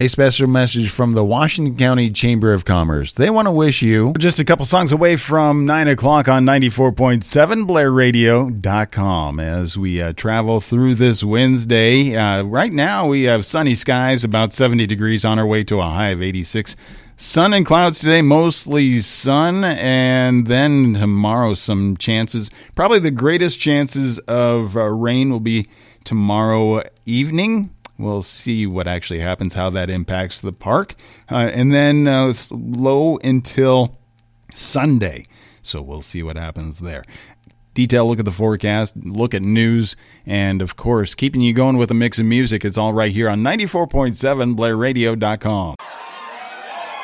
A special message from the Washington County Chamber of Commerce. They want to wish you just a couple songs away from 9 o'clock on 94.7 BlairRadio.com as we travel through this Wednesday. Right now we have sunny skies, about 70 degrees, on our way to a high of 86. Sun and clouds today, mostly sun, and then tomorrow some chances. Probably the greatest chances of rain will be tomorrow evening. We'll see what actually happens, how that impacts the park. And then it's low until Sunday. So we'll see what happens there. Detailed look at the forecast, look at news, and, of course, keeping you going with a mix of music. It's all right here on 94.7 BlairRadio.com.